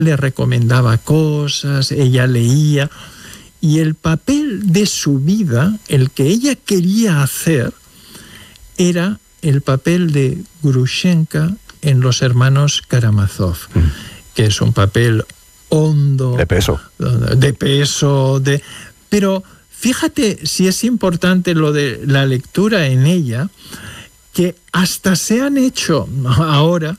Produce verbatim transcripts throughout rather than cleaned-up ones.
le recomendaba cosas, ella leía, y el papel de su vida, el que ella quería hacer, era el papel de Grushenka en Los hermanos Karamazov, mm. que es un papel hondo, de peso, de peso, de... pero fíjate si es importante lo de la lectura en ella, que hasta se han hecho ahora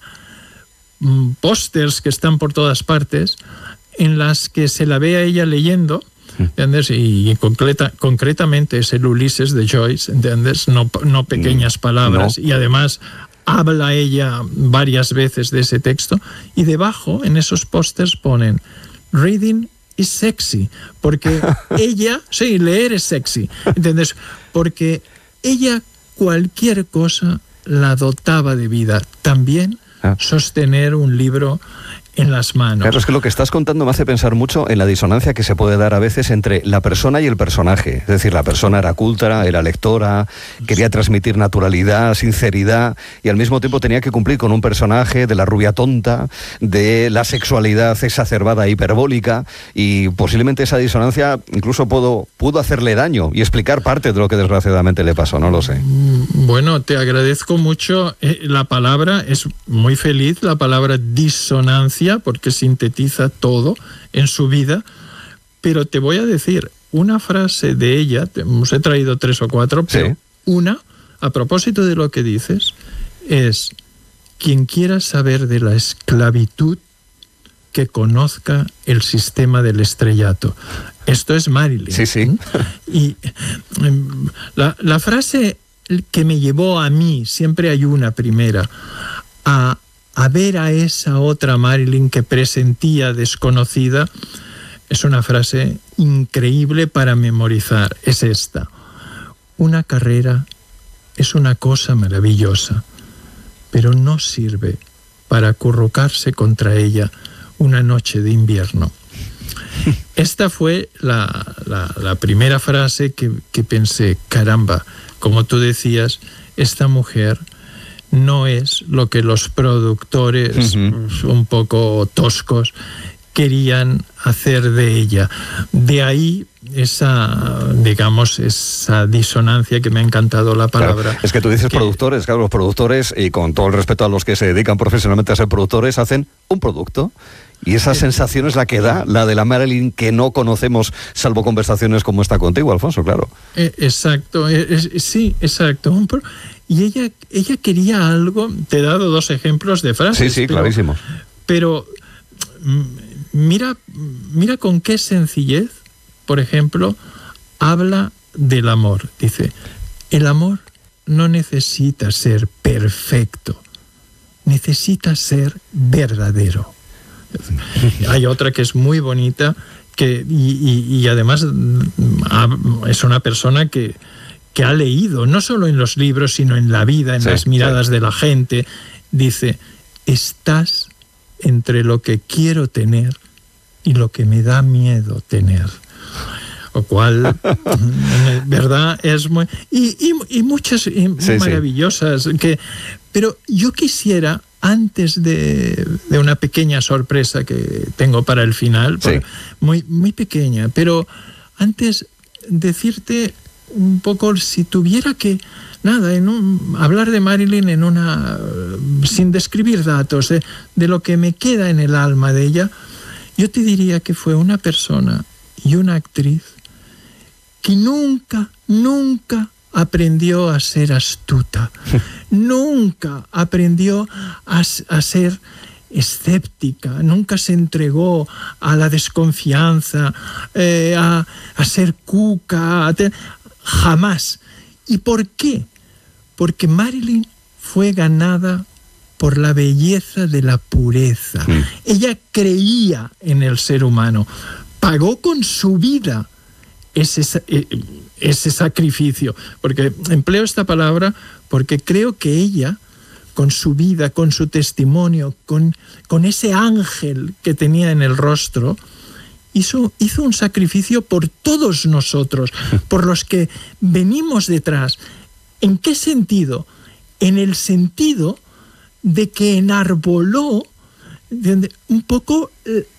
pósters que están por todas partes en las que se la ve a ella leyendo, ¿entiendes? Y, y concreta, concretamente es el Ulises de Joyce, ¿entiendes? No, no pequeñas palabras, no. Y además habla ella varias veces de ese texto, y debajo en esos pósters ponen reading is sexy, porque ella, sí, leer es sexy, ¿entiendes? Porque ella cualquier cosa la dotaba de vida, también ah. sostener un libro en las manos. Claro, es que lo que estás contando me hace pensar mucho en la disonancia que se puede dar a veces entre la persona y el personaje. Es decir, la persona era culta, era lectora, quería transmitir naturalidad, sinceridad, y al mismo tiempo tenía que cumplir con un personaje de la rubia tonta, de la sexualidad exacerbada, hiperbólica, y posiblemente esa disonancia incluso pudo, pudo hacerle daño y explicar parte de lo que desgraciadamente le pasó, no lo sé. Bueno, te agradezco mucho. La palabra es muy feliz, la palabra disonancia, porque sintetiza todo en su vida, pero te voy a decir una frase de ella, os he traído tres o cuatro, pero sí. Una, a propósito de lo que dices, es: quien quiera saber de la esclavitud, que conozca el sistema del estrellato. Esto es Marilyn. Sí, sí. Y la, la frase que me llevó a mí, siempre hay una primera, a a ver a esa otra Marilyn que presentía desconocida, es una frase increíble para memorizar. Es esta: una carrera es una cosa maravillosa, pero no sirve para acurrucarse contra ella una noche de invierno. Esta fue la, la, la primera frase que, que pensé, caramba, como tú decías, esta mujer no es lo que los productores uh-huh. un poco toscos querían hacer de ella. De ahí esa, digamos, esa disonancia, que me ha encantado la palabra. Claro, es que tú dices que... productores, claro, los productores, y con todo el respeto a los que se dedican profesionalmente a ser productores, hacen un producto. Y esa sensación es la que da, la de la Marilyn que no conocemos, salvo conversaciones como esta contigo, Alfonso, claro. Eh, exacto, eh, eh, sí, exacto. Y ella, ella quería algo, te he dado dos ejemplos de frases. Sí, sí, pero, clarísimos. Pero mira, mira con qué sencillez, por ejemplo, habla del amor. Dice, el amor no necesita ser perfecto, necesita ser verdadero. Hay otra que es muy bonita, que, y, y, y además es una persona que, que ha leído, no solo en los libros, sino en la vida, en sí, las miradas sí. de la gente. Dice, estás entre lo que quiero tener y lo que me da miedo tener. Lo cual, ¿verdad? Es muy... Y, y, y muchas y sí, maravillosas. Sí. Que, pero yo quisiera... Antes de, de una pequeña sorpresa que tengo para el final, sí. muy, muy pequeña, pero antes decirte un poco, si tuviera que, nada, en un, hablar de Marilyn en una, sin describir datos, de, de lo que me queda en el alma de ella, yo te diría que fue una persona y una actriz que nunca, nunca aprendió a ser astuta, nunca aprendió a, a ser escéptica, nunca se entregó a la desconfianza, eh, a, a ser cuca, a te, jamás. ¿Y por qué? Porque Marilyn fue ganada por la belleza de la pureza. Mm. Ella creía en el ser humano, pagó con su vida ese, ese sacrificio, porque empleo esta palabra porque creo que ella, con su vida, con su testimonio, con, con ese ángel que tenía en el rostro, hizo, hizo un sacrificio por todos nosotros, por los que venimos detrás. ¿En qué sentido? En el sentido de que enarboló un poco